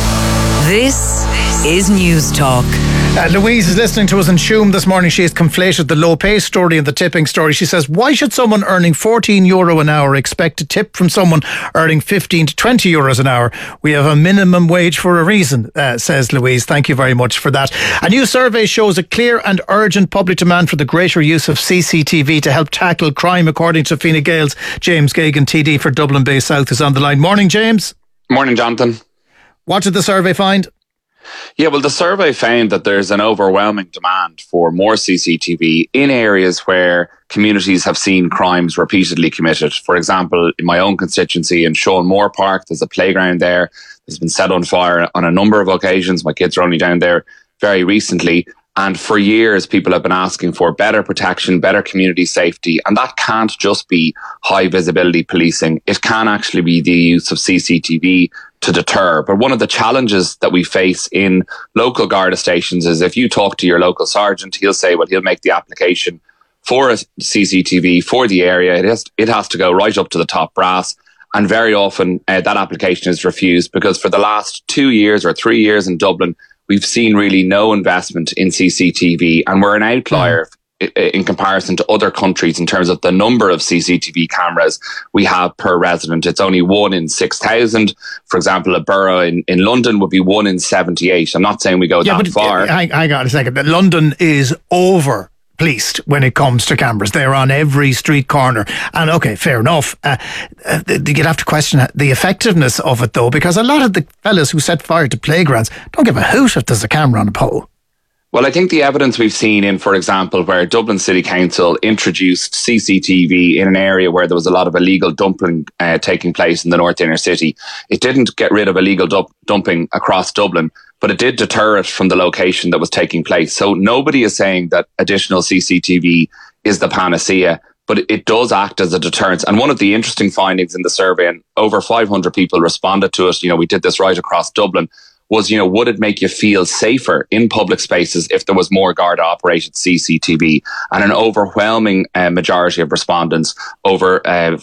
This is News Talk. Louise is listening to us in Shoom this morning. She has conflated the low pay story and the tipping story. She says, why should someone earning €14 an hour expect a tip from someone earning 15 to 20 euros an hour? We have a minimum wage for a reason, says Louise. Thank you very much for that. A new survey shows a clear and urgent public demand for the greater use of CCTV to help tackle crime, according to Fine Gael's James Geoghegan, TD for Dublin Bay South, is on the line. Morning, James. Morning, Jonathan. What did the survey find? Yeah, well, the survey found that there's an overwhelming demand for more CCTV in areas where communities have seen crimes repeatedly committed. For example, in my own constituency in Sean Moore Park, there's a playground there that's been set on fire on a number of occasions. My kids are only down there very recently. And for years, people have been asking for better protection, better community safety. And that can't just be high visibility policing. It can actually be the use of CCTV to deter. But one of the challenges that we face in local Garda stations is if you talk to your local sergeant, he'll say, well, he'll make the application for a CCTV for the area. It has to go right up to the top brass. And very often that application is refused because for the last 2 years or 3 years in Dublin, we've seen really no investment in CCTV, and we're an outlier in comparison to other countries in terms of the number of CCTV cameras we have per resident. It's only 1 in 6,000. For example, a borough in London would be 1 in 78. I'm not saying we go that far. Hang on a second. London is over policed when it comes to cameras. They're on every street corner. And okay, fair enough. You'd have to question the effectiveness of it though, because a lot of the fellas who set fire to playgrounds don't give a hoot if there's a camera on a pole. Well, I think the evidence we've seen in, for example, where Dublin City Council introduced CCTV in an area where there was a lot of illegal dumping taking place in the North Inner City, it didn't get rid of illegal dumping across Dublin, but it did deter it from the location that was taking place. So nobody is saying that additional CCTV is the panacea, but it does act as a deterrent. And one of the interesting findings in the survey, and over 500 people responded to it, we did this right across Dublin, was, would it make you feel safer in public spaces if there was more Garda operated CCTV? And an overwhelming majority of respondents, over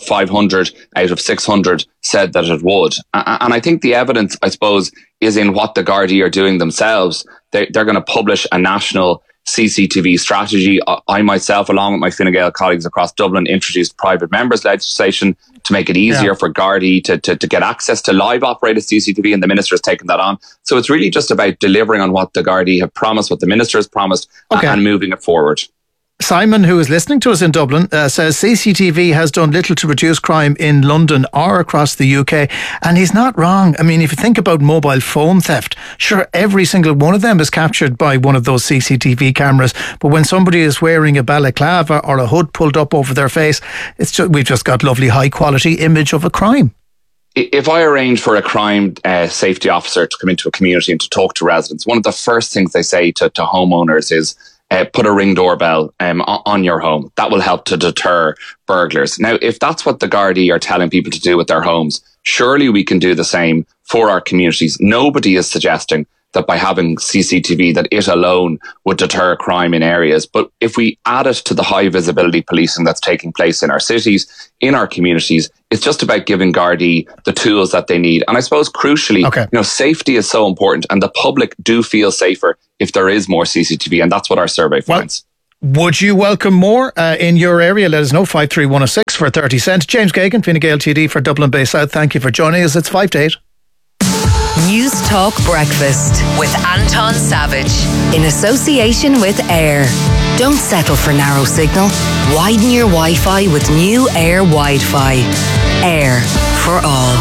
500 out of 600, said that it would. And I think the evidence, I suppose, is in what the Gardaí are doing themselves. They're going to publish a national CCTV strategy. I myself, along with my Fine Gael colleagues across Dublin, introduced private members legislation to make it easier for Gardaí to get access to live operated CCTV, and the Minister has taken that on. So it's really just about delivering on what the Gardaí have promised, what the Minister has promised, and moving it forward. Simon, who is listening to us in Dublin, says CCTV has done little to reduce crime in London or across the UK. And he's not wrong. I mean, if you think about mobile phone theft, sure, every single one of them is captured by one of those CCTV cameras. But when somebody is wearing a balaclava or a hood pulled up over their face, we've just got lovely high quality image of a crime. If I arrange for a crime safety officer to come into a community and to talk to residents, one of the first things they say to homeowners is, put a Ring doorbell on your home. That will help to deter burglars. Now, if that's what the Gardaí are telling people to do with their homes, surely we can do the same for our communities. Nobody is suggesting that by having CCTV, that it alone would deter crime in areas. But if we add it to the high visibility policing that's taking place in our cities, in our communities, it's just about giving Gardaí the tools that they need. And I suppose crucially, safety is so important, and the public do feel safer if there is more CCTV. And that's what our survey finds. Would you welcome more in your area? Let us know, 53106 for 30 cents. James Gagan, Fine Gael TD for Dublin Bay South. Thank you for joining us. It's 5 to 8. News Talk Breakfast with Anton Savage in association with Air. Don't settle for narrow signal. Widen your Wi-Fi with new Air Wi-Fi. Air for all.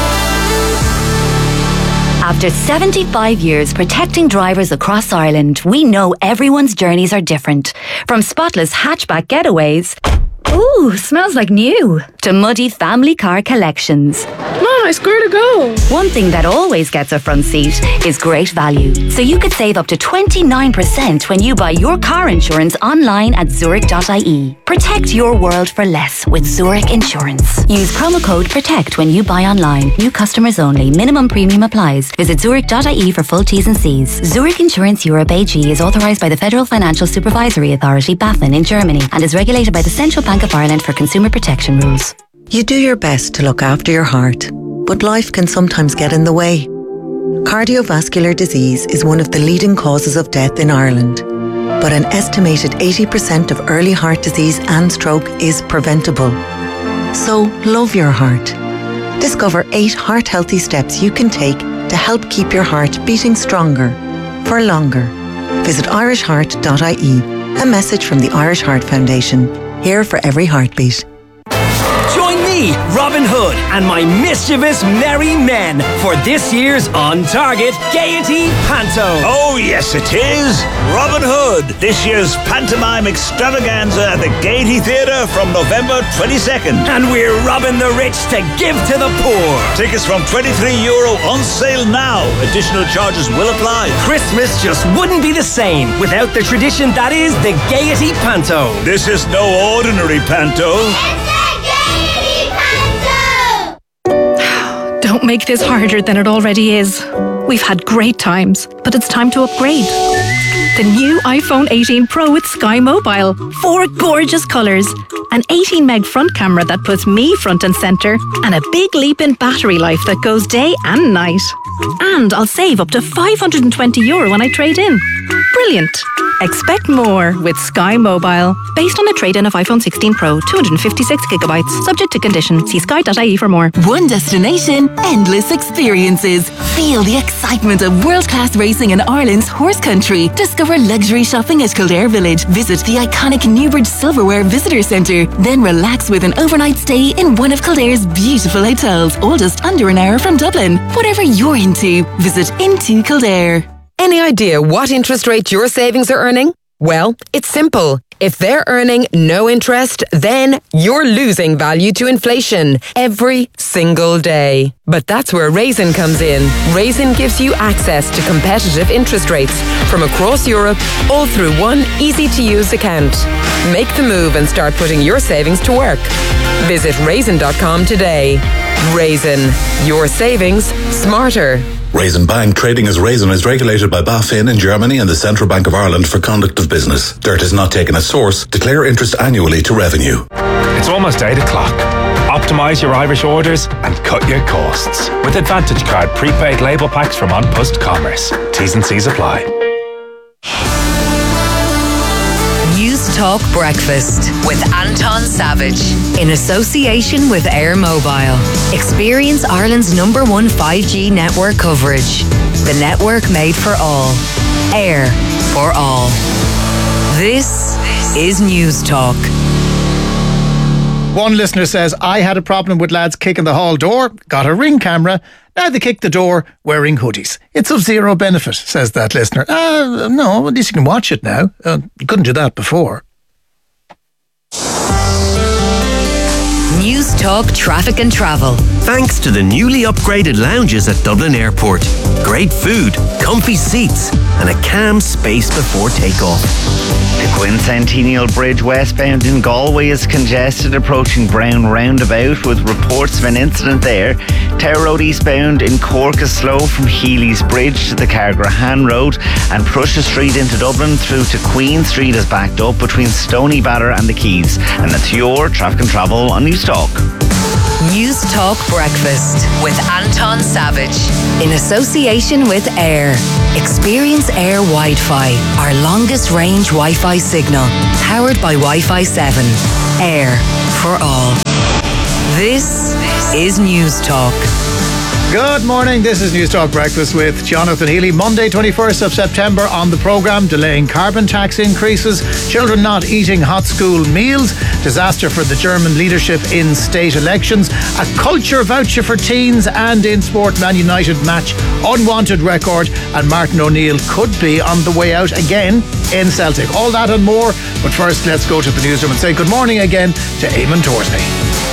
After 75 years protecting drivers across Ireland, we know everyone's journeys are different. From spotless hatchback getaways, ooh, smells like new, to muddy family car collections. Nice, where to go? One thing that always gets a front seat is great value. So you could save up to 29% when you buy your car insurance online at Zurich.ie. Protect your world for less with Zurich Insurance. Use promo code PROTECT when you buy online. New customers only. Minimum premium applies. Visit Zurich.ie for full T's and C's. Zurich Insurance Europe AG is authorised by the Federal Financial Supervisory Authority, BaFin, in Germany, and is regulated by the Central Bank of Ireland for consumer protection rules. You do your best to look after your heart, but life can sometimes get in the way. Cardiovascular disease is one of the leading causes of death in Ireland, but an estimated 80% of early heart disease and stroke is preventable. So love your heart. Discover 8 heart-healthy steps you can take to help keep your heart beating stronger for longer. Visit irishheart.ie. A message from the Irish Heart Foundation, here for every heartbeat. Join me, Robin Hood, and my mischievous merry men for this year's On Target Gaiety Panto. Oh, yes, it is. Robin Hood, this year's pantomime extravaganza at the Gaiety Theatre from November 22nd. And we're robbing the rich to give to the poor. Tickets from €23 on sale now. Additional charges will apply. Christmas just wouldn't be the same without the tradition that is the Gaiety Panto. This is no ordinary panto. Don't make this harder than it already is. We've had great times, but it's time to upgrade. The new iPhone 18 Pro with Sky Mobile. 4 gorgeous colours. An 18 meg front camera that puts me front and centre. And a big leap in battery life that goes day and night. And I'll save up to €520 when I trade in. Brilliant. Expect more with Sky Mobile. Based on a trade-in of iPhone 16 Pro, 256GB. Subject to condition. See sky.ie for more. One destination, endless experiences. Feel the excitement of world-class racing in Ireland's horse country. Discover luxury shopping at Kildare Village. Visit the iconic Newbridge Silverware Visitor Centre. Then relax with an overnight stay in one of Kildare's beautiful hotels, all just under an hour from Dublin. Whatever you're into, visit Into Kildare. Any idea what interest rate your savings are earning? Well, it's simple. If they're earning no interest, then you're losing value to inflation every single day. But that's where Raisin comes in. Raisin gives you access to competitive interest rates from across Europe, all through one easy-to-use account. Make the move and start putting your savings to work. Visit raisin.com today. Raisin. Your savings smarter. Raisin Bank trading as Raisin is regulated by BaFin in Germany and the Central Bank of Ireland for conduct of business. Dirt is not taken as source. Declare interest annually to revenue. It's almost 8 o'clock. Optimise your Irish orders and cut your costs with Advantage Card prepaid label packs from On Post Commerce. T's and C's apply. Talk Breakfast with Anton Savage in association with Air Mobile. Experience Ireland's #1 5G network coverage. The network made for all. Air for all. This is News Talk. One listener says, I had a problem with lads kicking the hall door, got a Ring camera, now they kick the door wearing hoodies. It's of zero benefit, says that listener. No, at least you can watch it now. You couldn't do that before. News Talk Traffic and Travel. Thanks to the newly upgraded lounges at Dublin Airport. Great food, comfy seats, and a calm space before takeoff. The Quincentennial Bridge westbound in Galway is congested approaching Brown Roundabout with reports of an incident there. Tower Road eastbound in Cork is slow from Healy's Bridge to the Cargrahan Road, and Prussia Street into Dublin through to Queen Street is backed up between Stony Batter and the Quays. And that's your Traffic and Travel on News Talk. News Talk Breakfast with Anton Savage in association with Air. Experience Air Wi-Fi, our longest range Wi-Fi signal, powered by Wi-Fi 7. Air for all. This is News Talk. Good morning, this is News Talk Breakfast with Jonathan Healy. Monday 21st of September on the programme, delaying carbon tax increases, children not eating hot school meals, disaster for the German leadership in state elections, a culture voucher for teens, and in sport, Man United match unwanted record, and Martin O'Neill could be on the way out again in Celtic. All that and more, but first let's go to the newsroom and say good morning again to Eamon Torsney.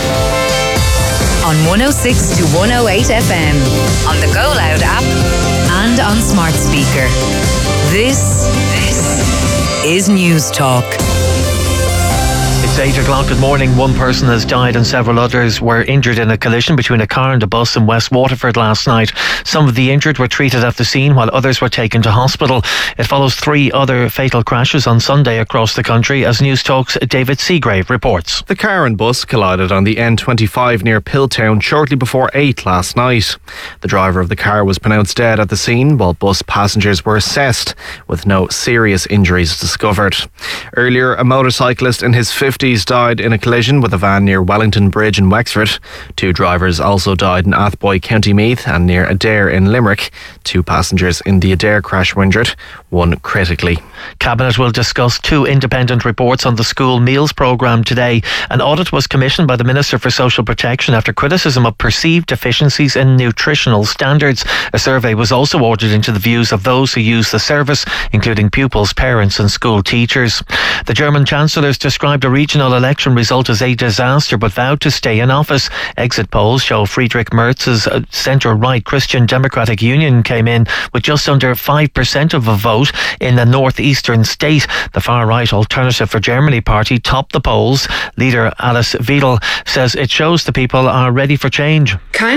On 106 to 108 FM, on the Go Loud app, and on smart speaker. This is News Talk. It's 8 o'clock. Good morning. One person has died and several others were injured in a collision between a car and a bus in West Waterford last night. Some of the injured were treated at the scene while others were taken to hospital. It follows 3 other fatal crashes on Sunday across the country, as News Talk's David Seagrave reports. The car and bus collided on the N25 near Pilltown shortly before 8 last night. The driver of the car was pronounced dead at the scene, while bus passengers were assessed with no serious injuries discovered. Earlier, a motorcyclist in his 50s died in a collision with a van near Wellington Bridge in Wexford. 2 drivers also died in Athboy, County Meath, and near Adair in Limerick. 2 passengers in the Adair crash were injured, 1 critically. Cabinet will discuss 2 independent reports on the school meals programme today. An audit was commissioned by the Minister for Social Protection after criticism of perceived deficiencies in nutritional standards. A survey was also ordered into the views of those who use the service, including pupils, parents and school teachers. The German Chancellor's described a regional election result as a disaster but vowed to stay in office. Exit polls show Friedrich Merz's centre-right Christian Democratic Union came in with just under 5% of a vote in the northeastern state. The far-right Alternative for Germany party topped the polls. Leader Alice Weidel says it shows the people are ready for change.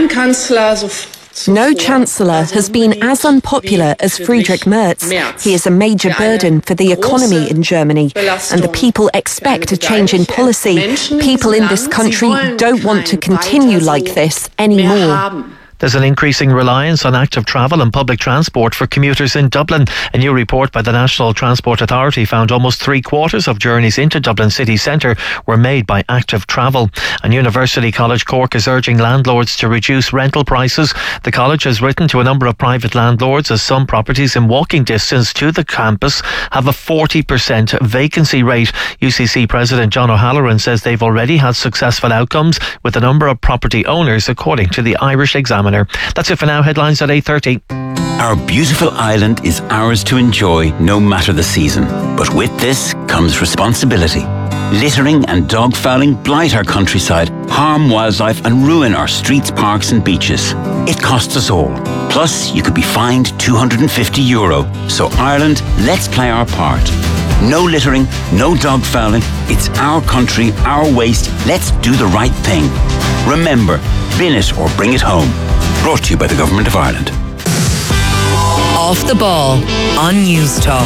No Chancellor has been as unpopular as Friedrich Merz. He is a major burden for the economy in Germany, and the people expect a change in policy. People in this country don't want to continue like this anymore. There's an increasing reliance on active travel and public transport for commuters in Dublin. A new report by the National Transport Authority found almost 3/4 of journeys into Dublin city centre were made by active travel. And University College Cork is urging landlords to reduce rental prices. The college has written to a number of private landlords as some properties in walking distance to the campus have a 40% vacancy rate. UCC President John O'Halloran says they've already had successful outcomes with a number of property owners, according to the Irish Examiner. That's it for now. Headlines at 8:30. Our beautiful island is ours to enjoy no matter the season. But with this comes responsibility. Littering and dog fouling blight our countryside, harm wildlife and ruin our streets, parks and beaches. It costs us all. Plus, you could be fined €250. So Ireland, let's play our part. No littering, no dog fouling. It's our country, our waste. Let's do the right thing. Remember, bin it or bring it home. Brought to you by the Government of Ireland. Off the Ball on News Talk.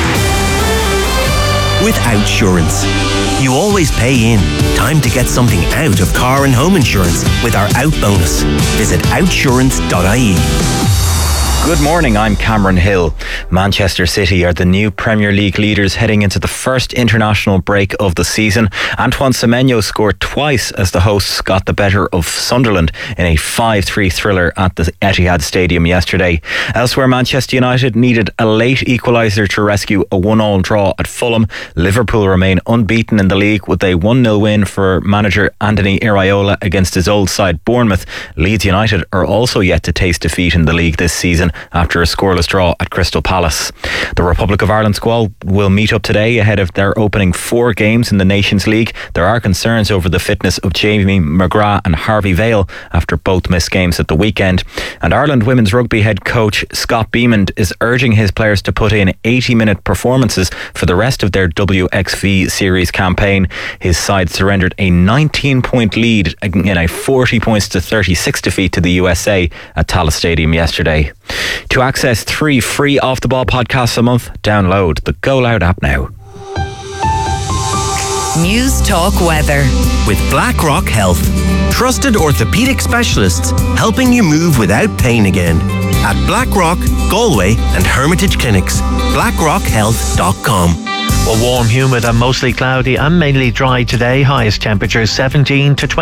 With Outsurance. You always pay in. Time to get something out of car and home insurance with our Out bonus. Visit outsurance.ie. Good morning, I'm Cameron Hill. Manchester City are the new Premier League leaders heading into the first international break of the season. Antoine Semenyo scored twice as the hosts got the better of Sunderland in a 5-3 thriller at the Etihad Stadium yesterday. Elsewhere, Manchester United needed a late equaliser to rescue a 1-1 draw at Fulham. Liverpool remain unbeaten in the league with a 1-0 win for manager Anthony Iraola against his old side Bournemouth. Leeds United are also yet to taste defeat in the league this season after a scoreless draw at Crystal Palace. The Republic of Ireland squad will meet up today ahead of their opening 4 games in the Nations League. There are concerns over the fitness of Jamie McGrath and Harvey Vale after both missed games at the weekend. And Ireland women's rugby head coach Scott Beamond is urging his players to put in 80-minute performances for the rest of their WXV series campaign. His side surrendered a 19-point lead in a 40 points to 36 defeat to the USA at Tallaght Stadium yesterday. To access 3 free Off The Ball podcasts a month, download the Go Loud app now. News Talk Weather. With BlackRock Health. Trusted orthopaedic specialists helping you move without pain again. At BlackRock, Galway and Hermitage Clinics. BlackRockHealth.com. Well, warm, humid and mostly cloudy and mainly dry today. Highest temperatures 17 to 20.